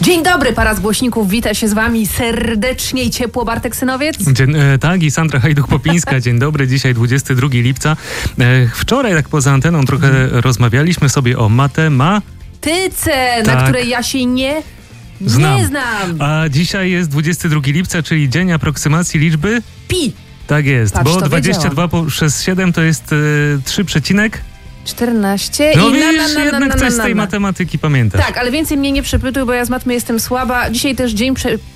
Dzień dobry, para z głośników, wita się z wami serdecznie i ciepło Bartek Synowiec. Tak, i Sandra Hajduk-Popińska. Dzień dobry, dzisiaj 22 lipca. Wczoraj tak poza anteną trochę rozmawialiśmy sobie o matematyce, na której ja się nie znam. A dzisiaj jest 22 lipca, czyli dzień aproksymacji liczby pi. Tak jest, Patrz, bo to 22 przez 7 to jest 3 przecinek. 14 no i widzisz, jednak coś z tej matematyki pamiętasz. Tak, ale więcej mnie nie przepytuj, bo ja z matmy jestem słaba. Dzisiaj też dzień